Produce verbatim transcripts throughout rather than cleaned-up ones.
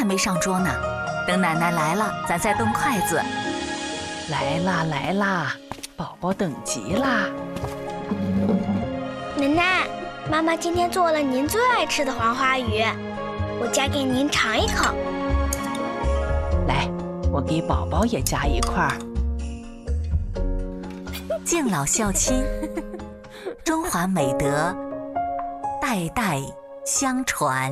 没上桌呢。等奶奶来了，咱再动筷子。 来啦来啦，宝宝等急啦。 奶奶，妈妈今天做了您最爱吃的黄花鱼，我夹给您尝一口。 来，我给宝宝也夹一块儿。 敬老孝亲，中华美德代代相传。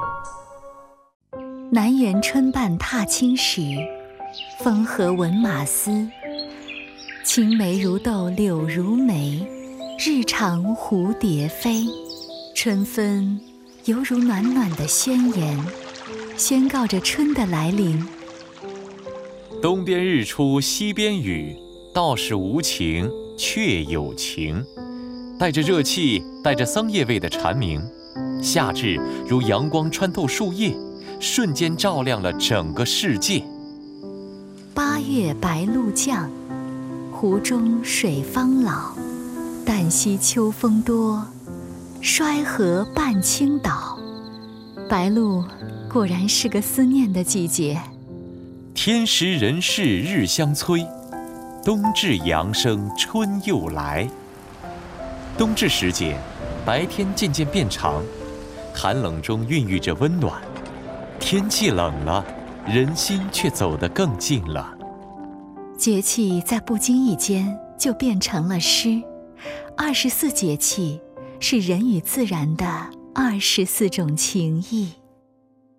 南园春半踏青时，风和闻马嘶。青梅如豆柳如眉，日长蝴蝶飞。春分犹如暖暖的宣言，宣告着春的来临。 东边日出西边雨，道是无晴却有晴。带着热气，带着桑叶味的蝉鸣，夏至如阳光穿透树叶，瞬间照亮了整个世界。 八月白露降，湖中水方老。旦夕秋风多，衰荷半倾倒。白露果然是个思念的季节。 天时人事日相催，冬至阳生春又来。冬至时节，白天渐渐变长，寒冷中孕育着温暖。天气冷了，人心却走得更近了。 节气在不经意间就变成了诗。二十四节气是人与自然的二十四种情谊。